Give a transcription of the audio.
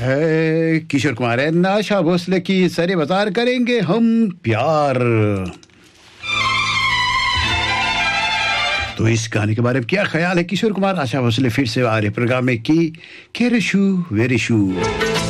है किशोर कुमार है, आशा भोसले की सरे बाजार करेंगे हम प्यार। तो इस गाने के बारे में क्या ख्याल है किशोर कुमार, आशा भोसले फिर से आ रहे प्रोग्राम में की केरशु वेरिशु।